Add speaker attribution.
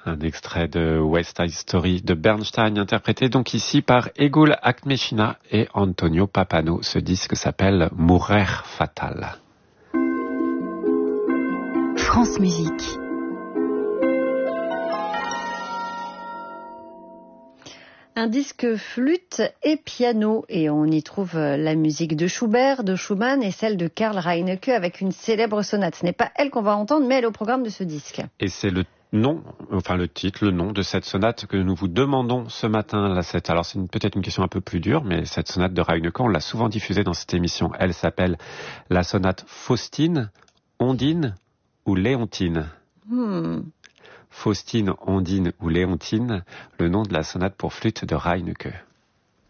Speaker 1: Un extrait de West Side Story de Bernstein, interprété donc ici par Egul Akmeshina et Antonio Papano. Ce disque s'appelle Mujer Fatal.
Speaker 2: France Musique. Un disque flûte et piano, et on y trouve la musique de Schubert, de Schumann et celle de Karl Reinecke avec une célèbre sonate. Ce n'est pas elle qu'on va entendre, mais elle est au programme de ce disque.
Speaker 1: Et c'est le nom de cette sonate que nous vous demandons ce matin. Alors c'est peut-être une question un peu plus dure, mais cette sonate de Reinecke, on l'a souvent diffusée dans cette émission. Elle s'appelle la sonate Faustine, Ondine ou Léontine. Faustine, Ondine ou Léontine, le nom de la sonate pour flûte de Reinecke.